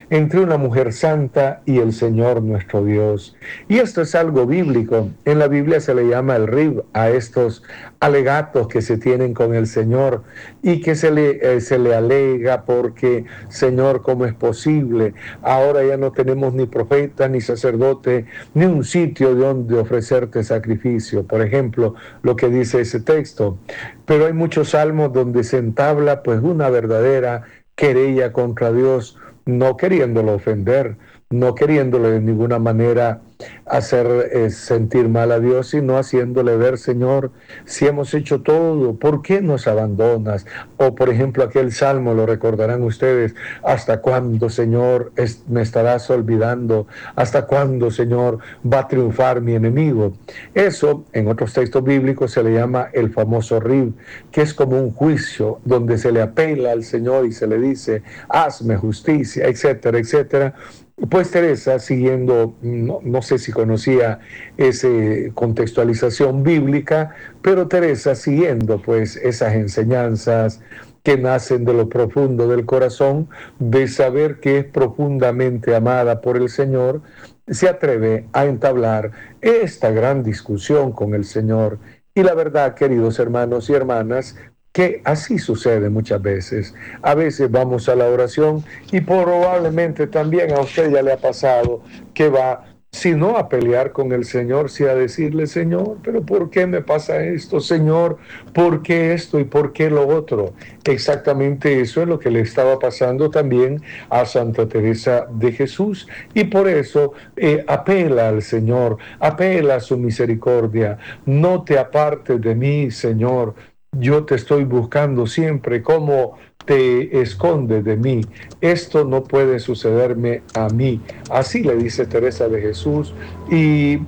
entre una mujer santa y el Señor nuestro Dios. Y esto es algo bíblico. En la Biblia se le llama el rib a estos alegatos que se tienen con el Señor y que se le alega porque, Señor, ¿cómo es posible? Ahora ya no tenemos ni profeta, ni sacerdote, ni un sitio donde ofrecerte sacrificio. Por ejemplo, lo que dice ese texto. Pero hay muchos salmos donde se entabla pues una verdadera querella contra Dios, no queriéndolo ofender, no queriéndole de ninguna manera hacer sentir mal a Dios, sino haciéndole ver, Señor, si hemos hecho todo, ¿por qué nos abandonas? O por ejemplo aquel salmo, lo recordarán ustedes, ¿hasta cuándo, Señor, me estarás olvidando? ¿Hasta cuándo, Señor, va a triunfar mi enemigo? Eso en otros textos bíblicos se le llama el famoso rib, que es como un juicio donde se le apela al Señor y se le dice, hazme justicia, etcétera, etcétera. Pues Teresa, siguiendo, no sé si conocía esa contextualización bíblica, pero Teresa, siguiendo pues esas enseñanzas que nacen de lo profundo del corazón, de saber que es profundamente amada por el Señor, se atreve a entablar esta gran discusión con el Señor. Y la verdad, queridos hermanos y hermanas, que así sucede muchas veces. A veces vamos a la oración y probablemente también a usted ya le ha pasado que va, si no a pelear con el Señor, si a decirle, Señor, pero ¿por qué me pasa esto? Señor, ¿por qué esto y por qué lo otro? Exactamente eso es lo que le estaba pasando también a Santa Teresa de Jesús. Y por eso apela al Señor, apela a su misericordia. No te apartes de mí, Señor. Yo te estoy buscando siempre. ¿Cómo te escondes de mí? Esto no puede sucederme a mí. Así le dice Teresa de Jesús. Y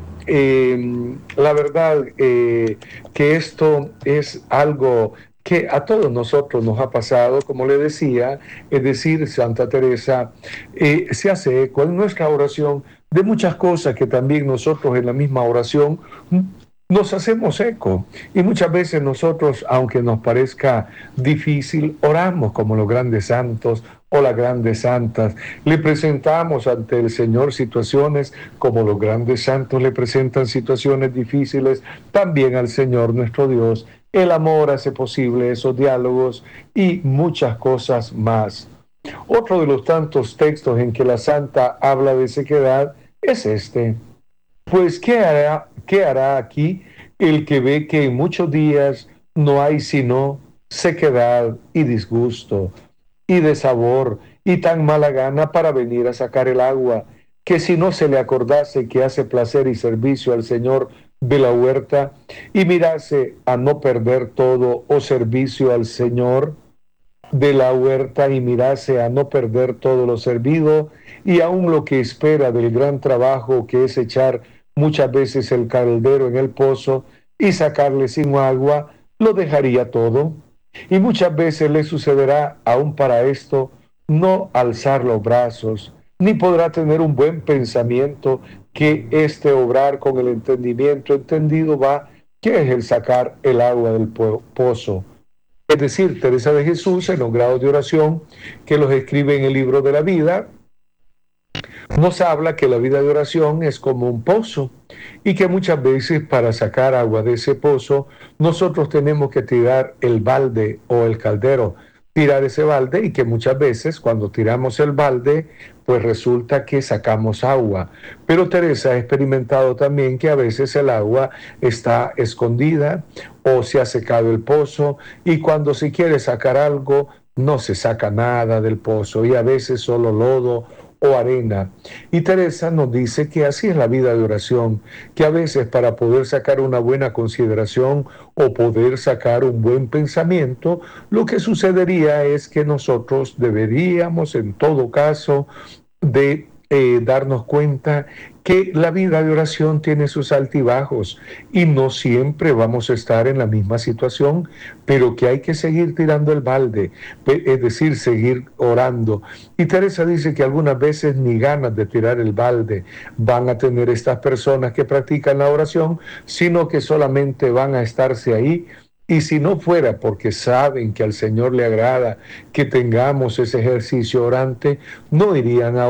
la verdad que esto es algo que a todos nosotros nos ha pasado, como le decía, es decir, Santa Teresa se hace eco en nuestra oración de muchas cosas que también nosotros en la misma oración nos hacemos eco. Y muchas veces nosotros, aunque nos parezca difícil, oramos como los grandes santos o las grandes santas. Le presentamos ante el Señor situaciones como los grandes santos le presentan situaciones difíciles también al Señor nuestro Dios. El amor hace posible esos diálogos y muchas cosas más. Otro de los tantos textos en que la santa habla de sequedad es este. Pues, qué hará aquí el que ve que en muchos días no hay sino sequedad y disgusto y desabor y tan mala gana para venir a sacar el agua, que si no se le acordase que hace placer y servicio al Señor de la huerta y mirase a no perder todo o servicio al Señor de la huerta y mirase a no perder todo lo servido y aún lo que espera del gran trabajo que es echar muchas veces el caldero en el pozo y sacarle sin agua, lo dejaría todo. Y muchas veces le sucederá aún para esto no alzar los brazos, ni podrá tener un buen pensamiento que este obrar con el entendimiento entendido va, que es el sacar el agua del pozo. Es decir, Teresa de Jesús, en los grados de oración que los escribe en el libro de la vida, nos habla que la vida de oración es como un pozo y que muchas veces para sacar agua de ese pozo nosotros tenemos que tirar el balde o el caldero, tirar ese balde y que muchas veces cuando tiramos el balde pues resulta que sacamos agua. Pero Teresa ha experimentado también que a veces el agua está escondida o se ha secado el pozo y cuando se quiere sacar algo no se saca nada del pozo y a veces solo lodo o arena. Y Teresa nos dice que así es la vida de oración, que a veces para poder sacar una buena consideración o poder sacar un buen pensamiento, lo que sucedería es que nosotros deberíamos en todo caso de darnos cuenta que la vida de oración tiene sus altibajos y no siempre vamos a estar en la misma situación, pero que hay que seguir tirando el balde, es decir, seguir orando. Y Teresa dice que algunas veces ni ganas de tirar el balde van a tener estas personas que practican la oración, sino que solamente van a estarse ahí. Y si no fuera porque saben que al Señor le agrada que tengamos ese ejercicio orante, no irían a